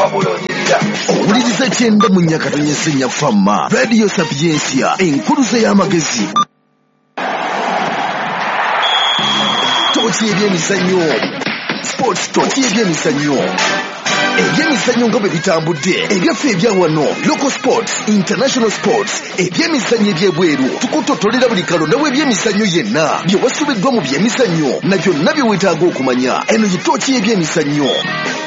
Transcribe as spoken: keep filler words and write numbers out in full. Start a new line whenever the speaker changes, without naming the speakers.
wabulonyirira
owuliriza kyenda mu nnyakatanya essenya famma radio sapiensia enkuluze y'amagezi toki ebyemizannyo sports toki ebyemizannyo ebyemizannyo nga bwe bitambudde ebyaffe ebya wano local sports international sports ebyemizannyo ebyebweru tukutotolera buli kalonda w'ebyemizannyo yenna bye wasubiddwa mu byemizannyo na byonna bye weetaaga okumanya eno ye tooki y'ebyemizannyo